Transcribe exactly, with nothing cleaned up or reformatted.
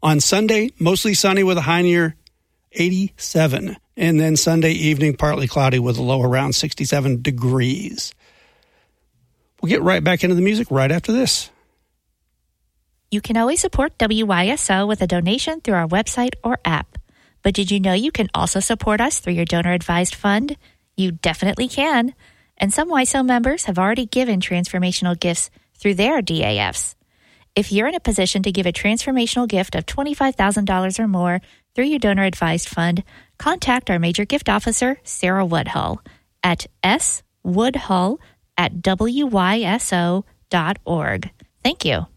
On Sunday, mostly sunny with a high near eighty-seven. And then Sunday evening, partly cloudy with a low around sixty-seven degrees. We'll get right back into the music right after this. You can always support W Y S O with a donation through our website or app. But did you know you can also support us through your donor-advised fund? You definitely can. And some Y S O members have already given transformational gifts through their D A Fs. If you're in a position to give a transformational gift of twenty-five thousand dollars or more through your donor-advised fund, contact our major gift officer, Sarah Woodhull, at swoodhull at W Y S O dot org. Thank you.